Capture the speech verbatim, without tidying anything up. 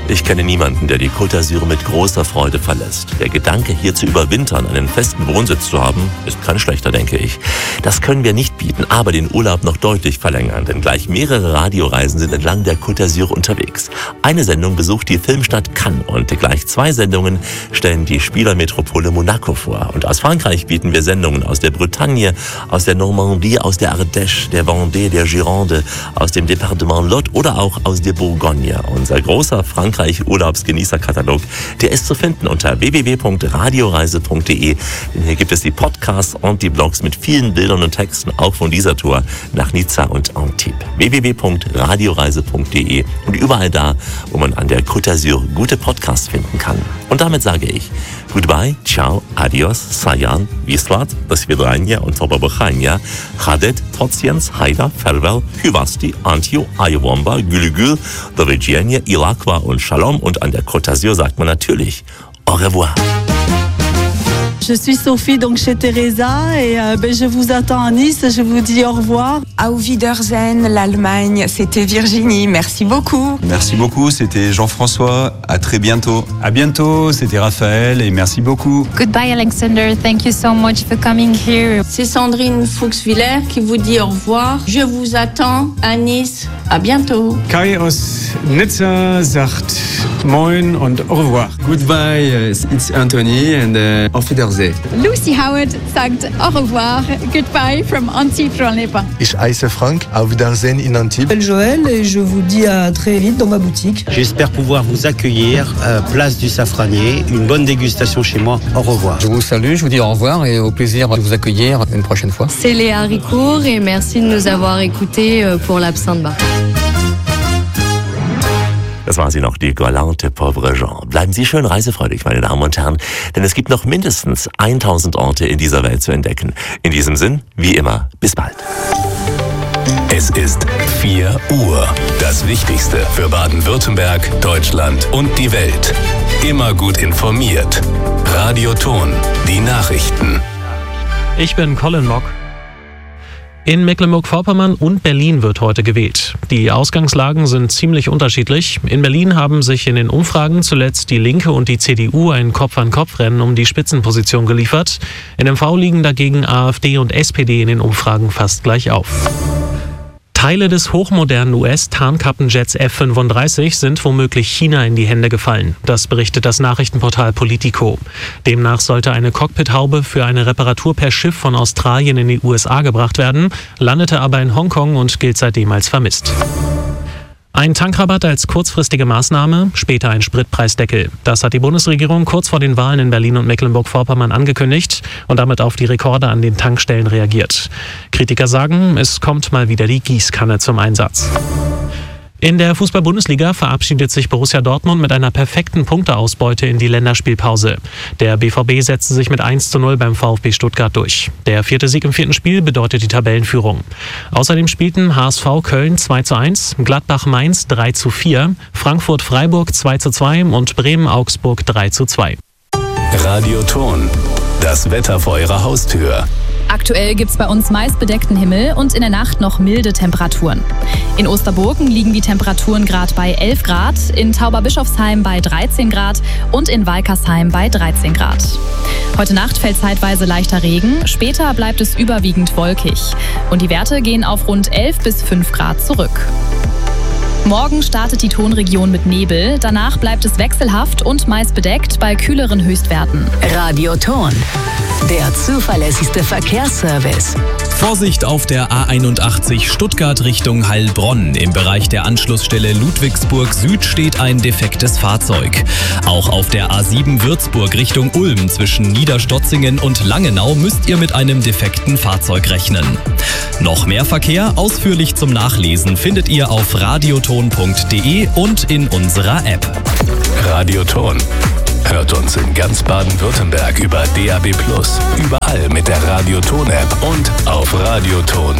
Ich kenne niemanden, der die Côte d'Azur mit großer Freude verlässt. Der Gedanke, hier zu überwintern, einen festen Wohnsitz zu haben, ist kein schlechter, denke ich. Das können wir nicht bieten, aber den Urlaub noch deutlich verlängern, denn gleich mehrere Radioreisen sind entlang der Côte d'Azur unterwegs. Eine Sendung besucht die Filmstadt Cannes und gleich zwei Sendungen stellen die Spielermetropole Monaco vor. Und aus Frankreich bieten wir Sendungen aus der Bretagne, aus der Normandie, aus der Ardèche, der Vendée, der Gironde, aus dem Departement Lot oder auch aus der Bourgogne. Unser großer Frankreich-Urlaubsgenießerkatalog, der ist zu finden unter w w w punkt radioreise punkt d e. Denn hier gibt es die Podcasts und die Blogs mit vielen Bildern und Texten, auch von dieser Tour nach Nizza und Antibes. w w w punkt radioreise punkt d e und überall da, wo man an der Côte d'Azur gute Podcasts finden kann. Und damit sage ich goodbye, ciao, adios, sayan, vislat, do svidania und tobabochania, chadet, tociens, haida, farewell, hyvasti, antio, ayawamba, gülügül, do widzenia, ilakwa und shalom. Und an der Côte d'Azur sagt man natürlich au revoir. Je suis Sophie, donc chez Teresa, et euh, ben, je vous attends à Nice, je vous dis au revoir. Auf Wiedersehen, l'Allemagne, c'était Virginie, merci beaucoup. Merci beaucoup, c'était Jean-François, à très bientôt. À bientôt, c'était Raphaël, et merci beaucoup. Goodbye Alexander, thank you so much for coming here. C'est Sandrine Fuchswiller qui vous dit au revoir. Je vous attends à Nice, à bientôt. Kai aus Nizza sagt moin und au revoir. Goodbye, it's Anthony and uh, auf Wiedersehen. Lucy Howard sagt au revoir, goodbye from Antibes. Ich heiße Frank, auf Wiedersehen in Antibes. Je m'appelle Joël et je vous dis à très vite dans ma boutique. J'espère pouvoir vous accueillir à Place du Safranier. Une bonne dégustation chez moi. Au revoir. Je vous salue, je vous dis au revoir et au plaisir de vous accueillir une prochaine fois. C'est Léa Ricourt et merci de nous avoir écoutés pour l'Absinthe Bar. Das war sie noch, die galante pauvre Jean. Bleiben Sie schön reisefreudig, meine Damen und Herren, denn es gibt noch mindestens tausend Orte in dieser Welt zu entdecken. In diesem Sinn, wie immer, bis bald. Es ist vier Uhr. Das Wichtigste für Baden-Württemberg, Deutschland und die Welt. Immer gut informiert. Radio Ton, die Nachrichten. Ich bin Colin Mock. In Mecklenburg-Vorpommern und Berlin wird heute gewählt. Die Ausgangslagen sind ziemlich unterschiedlich. In Berlin haben sich in den Umfragen zuletzt die Linke und die C D U ein Kopf-an-Kopf-Rennen um die Spitzenposition geliefert. In M V liegen dagegen AfD und S P D in den Umfragen fast gleich auf. Teile des hochmodernen U S-Tarnkappenjets F fünfunddreißig sind womöglich China in die Hände gefallen. Das berichtet das Nachrichtenportal Politico. Demnach sollte eine Cockpithaube für eine Reparatur per Schiff von Australien in die U S A gebracht werden, landete aber in Hongkong und gilt seitdem als vermisst. Ein Tankrabatt als kurzfristige Maßnahme, später ein Spritpreisdeckel. Das hat die Bundesregierung kurz vor den Wahlen in Berlin und Mecklenburg-Vorpommern angekündigt und damit auf die Rekorde an den Tankstellen reagiert. Kritiker sagen, es kommt mal wieder die Gießkanne zum Einsatz. In der Fußball-Bundesliga verabschiedet sich Borussia Dortmund mit einer perfekten Punkteausbeute in die Länderspielpause. Der B V B setzte sich mit eins zu null beim VfB Stuttgart durch. Der vierte Sieg im vierten Spiel bedeutet die Tabellenführung. Außerdem spielten H S V Köln zwei zu eins, Gladbach Mainz drei zu vier, Frankfurt Freiburg zwei zu zwei und Bremen Augsburg drei zu zwei. Radio Ton, das Wetter vor Ihrer Haustür. Aktuell gibt's bei uns meist bedeckten Himmel und in der Nacht noch milde Temperaturen. In Osterburgen liegen die Temperaturen gerade bei elf Grad, in Tauberbischofsheim bei dreizehn Grad und in Walkersheim bei dreizehn Grad. Heute Nacht fällt zeitweise leichter Regen, später bleibt es überwiegend wolkig. Und die Werte gehen auf rund elf bis fünf Grad zurück. Morgen startet die Tonregion mit Nebel, danach bleibt es wechselhaft und meist bedeckt bei kühleren Höchstwerten. Radio Ton, der zuverlässigste Verkehrsservice. Vorsicht auf der A einundachtzig Stuttgart Richtung Heilbronn. Im Bereich der Anschlussstelle Ludwigsburg Süd steht ein defektes Fahrzeug. Auch auf der A sieben Würzburg Richtung Ulm zwischen Niederstotzingen und Langenau müsst ihr mit einem defekten Fahrzeug rechnen. Noch mehr Verkehr ausführlich zum Nachlesen findet ihr auf radioton punkt d e und in unserer App. Radio Ton. Hört uns in ganz Baden-Württemberg über D A B plus, überall mit der Radio Ton App und auf radioton